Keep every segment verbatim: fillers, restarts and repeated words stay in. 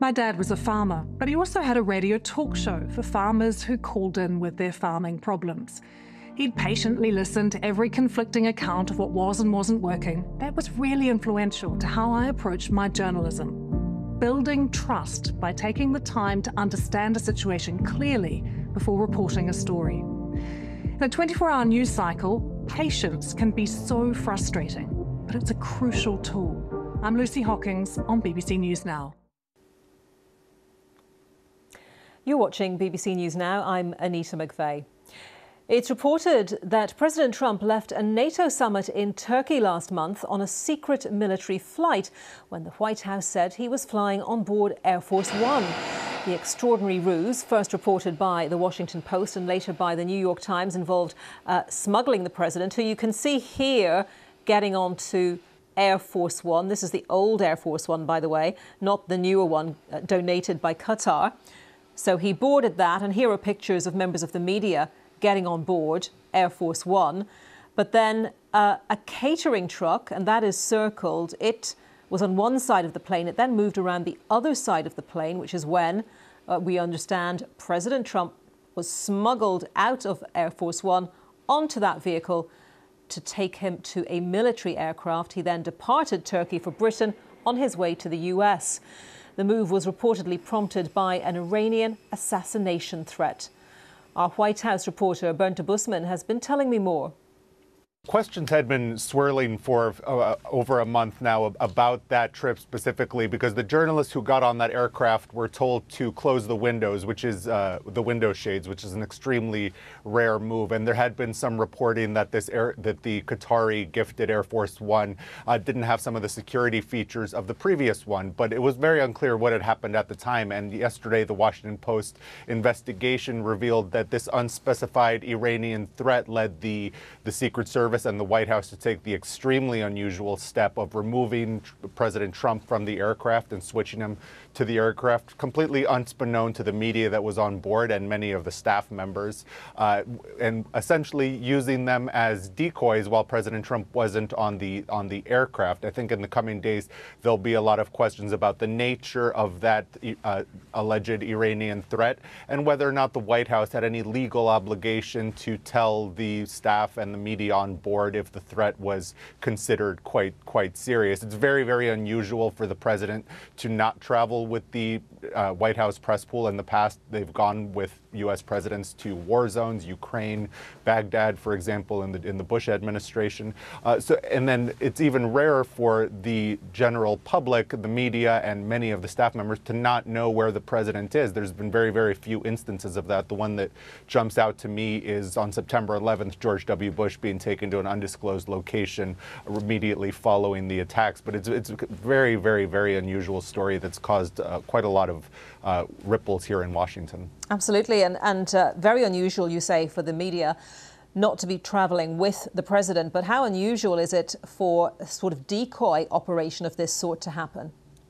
My dad was a farmer, but he also had a radio talk show for farmers who called in with their farming problems. He'd patiently listen to every conflicting account of what was and wasn't working. That was really influential to how I approached my journalism. Building trust by taking the time to understand a situation clearly before reporting a story. In a twenty-four hour news cycle, patience can be so frustrating, but it's a crucial tool. I'm Lucy Hockings on B B C News Now. You're watching B B C News Now. I'm Anita McVeigh. It's reported that President Trump left a NATO summit in Turkey last month on a secret military flight when the White House said he was flying on board Air Force One. The extraordinary ruse, first reported by the Washington Post and later by the New York Times, involved uh, smuggling the president, who you can see here getting onto Air Force One. This is the old Air Force One, by the way, not the newer one uh, donated by Qatar. So he boarded that, and here are pictures of members of the media getting on board Air Force One. But then uh, a catering truck, and that is circled, it was on one side of the plane. It then moved around the other side of the plane, which is when uh, we understand President Trump was smuggled out of Air Force One onto that vehicle to take him to a military aircraft. He then departed Turkey for Britain on his way to the U S. The move was reportedly prompted by an Iranian assassination threat. Our White House reporter, Bernd Busman, has been telling me more. Questions had been swirling for uh, over a month now about that trip specifically, because the journalists who got on that aircraft were told to close the windows, which is uh, the window shades, which is an extremely rare move. And there had been some reporting that this air, that the Qatari gifted Air Force One uh, didn't have some of the security features of the previous one, but it was very unclear what had happened at the time. And yesterday, the Washington Post investigation revealed that this unspecified Iranian threat led the the Secret Service and the White House to take the extremely unusual step of removing President Trump from the aircraft and switching him to the aircraft, completely unbeknown to the media that was on board and many of the staff members, uh, and essentially using them as decoys while President Trump wasn't on the on the aircraft. I think in the coming days there'll be a lot of questions about the nature of that uh, alleged Iranian threat and whether or not the White House had any legal obligation to tell the staff and the media on board if the threat was considered quite quite serious. It's very, very unusual for the president to not travel with the uh, White House press pool. In the past, they've gone with U S presidents to war zones, Ukraine, Baghdad, for example, in the in the Bush administration. Uh, so, and then it's even rarer for the general public, the media, and many of the staff members to not know where the president is. There's been very, very few instances of that. The one that jumps out to me is on September eleventh, George W. Bush being taken to an undisclosed location immediately following the attacks. But it's it's a very, very, very unusual story that's caused uh, quite a lot of uh, ripples here in Washington. Absolutely, and, and uh, very unusual, you say, for the media not to be traveling with the president. But how unusual is it for a sort of decoy operation of this sort to happen?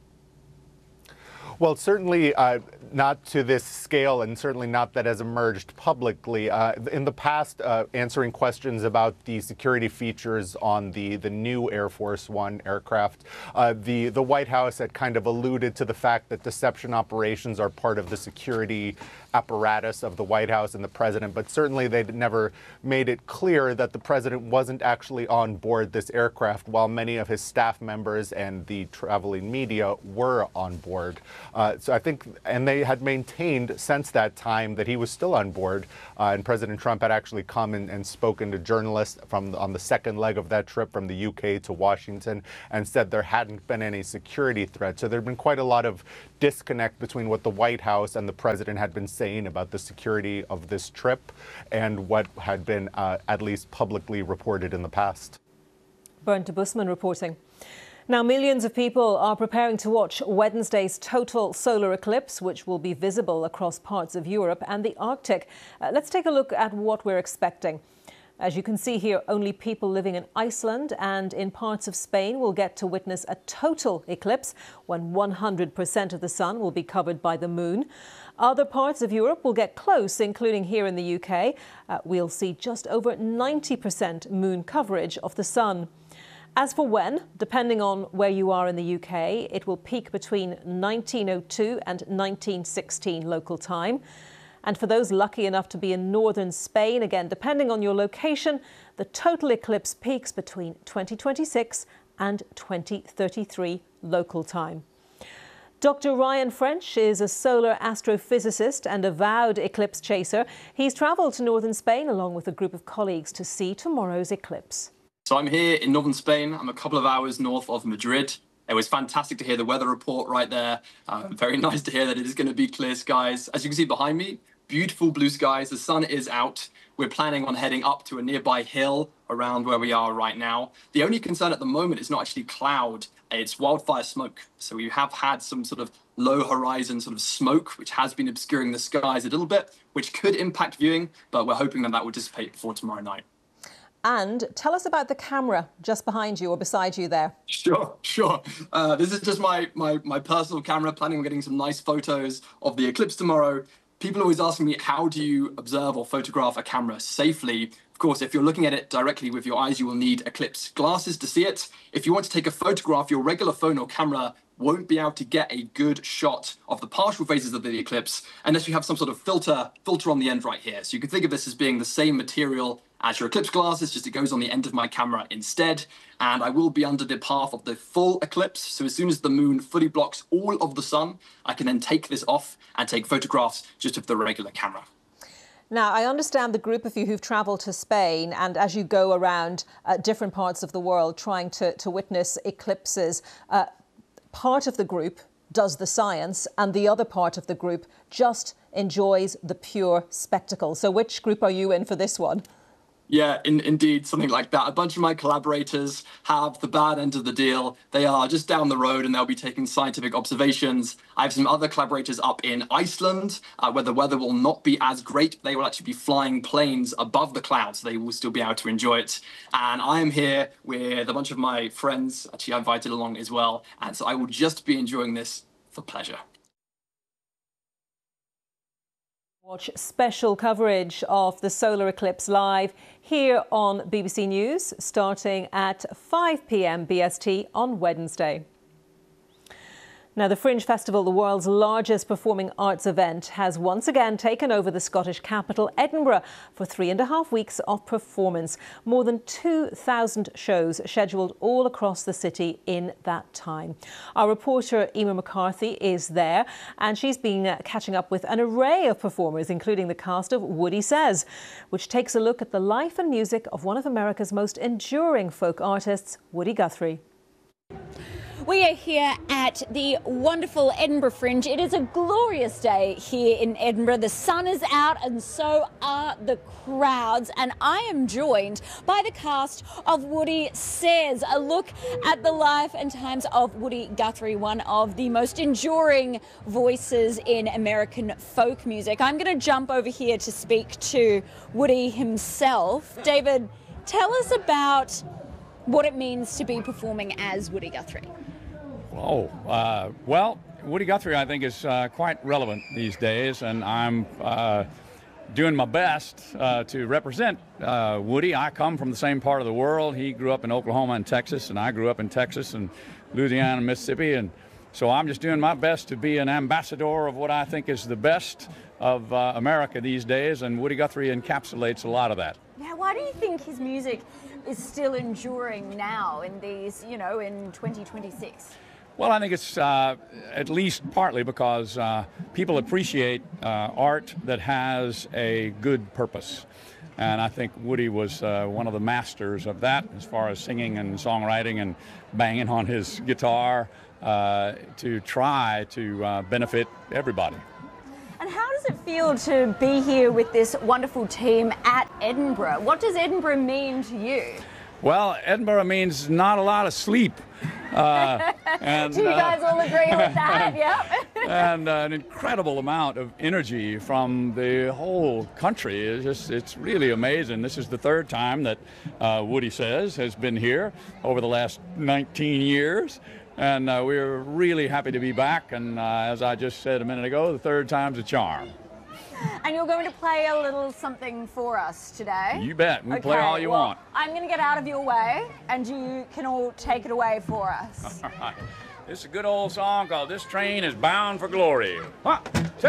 Well, certainly uh, not to this scale, and certainly not that has emerged publicly. Uh, in the past, uh, answering questions about the security features on the, the new Air Force One aircraft, uh, the, the White House had kind of alluded to the fact that deception operations are part of the security apparatus of the White House and the president, but certainly they'd never made it clear that the president wasn't actually on board this aircraft, while many of his staff members and the traveling media were on board. Uh, so I think, and they had maintained since that time that he was still on board, uh, and President Trump had actually come and, and spoken to journalists from on the second leg of that trip from the U K to Washington and said there hadn't been any security threat. So there'd been quite a lot of disconnect between what the White House and the president had been saying about the security of this trip and what had been uh, at least publicly reported in the past. Bernd Busman reporting. Now, millions of people are preparing to watch Wednesday's total solar eclipse, which will be visible across parts of Europe and the Arctic. Uh, let's take a look at what we're expecting. As you can see here, only people living in Iceland and in parts of Spain will get to witness a total eclipse when one hundred percent of the sun will be covered by the moon. Other parts of Europe will get close, including here in the U K. Uh, we'll see just over ninety percent moon coverage of the sun. As for when, depending on where you are in the U K, it will peak between nineteen oh two and nineteen sixteen local time. And for those lucky enough to be in northern Spain, again, depending on your location, the total eclipse peaks between twenty twenty-six and twenty thirty-three local time. Doctor Ryan French is a solar astrophysicist and avowed eclipse chaser. He's travelled to northern Spain along with a group of colleagues to see tomorrow's eclipse. So I'm here in northern Spain. I'm a couple of hours north of Madrid. It was fantastic to hear the weather report right there. Uh, very nice to hear that it is going to be clear skies. As you can see behind me, beautiful blue skies. The sun is out. We're planning on heading up to a nearby hill around where we are right now. The only concern at the moment is not actually cloud, it's wildfire smoke. So we have had some sort of low horizon sort of smoke, which has been obscuring the skies a little bit, which could impact viewing, but we're hoping that that will dissipate before tomorrow night. And tell us about the camera just behind you or beside you there. Sure, sure. Uh, this is just my, my, my personal camera, planning on getting some nice photos of the eclipse tomorrow. People always ask me, how do you observe or photograph a camera safely? Of course, if you're looking at it directly with your eyes, you will need eclipse glasses to see it. If you want to take a photograph, your regular phone or camera won't be able to get a good shot of the partial phases of the eclipse unless you have some sort of filter filter on the end right here. So you can think of this as being the same material as your eclipse glasses, just it goes on the end of my camera instead. And I will be under the path of the full eclipse. So as soon as the moon fully blocks all of the sun, I can then take this off and take photographs just of the regular camera. Now, I understand the group of you who've travelled to Spain, and as you go around uh, different parts of the world trying to, to witness eclipses, uh, part of the group does the science and the other part of the group just enjoys the pure spectacle. So which group are you in for this one? Yeah, in, indeed, something like that. A bunch of my collaborators have the bad end of the deal. They are just down the road and they'll be taking scientific observations. I have some other collaborators up in Iceland, uh, where the weather will not be as great. They will actually be flying planes above the clouds. So they will still be able to enjoy it. And I am here with a bunch of my friends. Actually, I invited along as well. And so I will just be enjoying this for pleasure. Watch special coverage of the solar eclipse live here on B B C News starting at five p m B S T on Wednesday. Now, the Fringe Festival, the world's largest performing arts event, has once again taken over the Scottish capital, Edinburgh, for three and a half weeks of performance. More than two thousand shows scheduled all across the city in that time. Our reporter, Emer McCarthy, is there, and she's been uh, catching up with an array of performers, including the cast of Woody Says, which takes a look at the life and music of one of America's most enduring folk artists, Woody Guthrie. We are here at the wonderful Edinburgh Fringe. It is a glorious day here in Edinburgh. The sun is out and so are the crowds. And I am joined by the cast of Woody Says, a look at the life and times of Woody Guthrie, one of the most enduring voices in American folk music. I'm going to jump over here to speak to Woody himself. David, tell us about what it means to be performing as Woody Guthrie. Oh, uh, well, Woody Guthrie, I think, is uh, quite relevant these days, and I'm uh, doing my best uh, to represent uh, Woody. I come from the same part of the world. He grew up in Oklahoma and Texas, and I grew up in Texas and Louisiana and Mississippi, and so I'm just doing my best to be an ambassador of what I think is the best of uh, America these days, and Woody Guthrie encapsulates a lot of that. Now, why do you think his music is still enduring now in these, you know, in twenty twenty-six? Well, I think it's uh, at least partly because uh, people appreciate uh, art that has a good purpose. And I think Woody was uh, one of the masters of that as far as singing and songwriting and banging on his guitar uh, to try to uh, benefit everybody. And how does it feel to be here with this wonderful team at Edinburgh? What does Edinburgh mean to you? Well, Edinburgh means not a lot of sleep. Uh, and, Do you guys uh, all agree with that? Yep. And uh, an incredible amount of energy from the whole country. It's just, it's really amazing. This is the third time that uh, Woody Says has been here over the last nineteen years. And uh, we're really happy to be back. And uh, as I just said a minute ago, the third time's a charm. And you're going to play a little something for us today. You bet. We can play all you well, want. I'm going to get out of your way, and you can all take it away for us. All right. This is a good old song called This Train is Bound for Glory. One, two.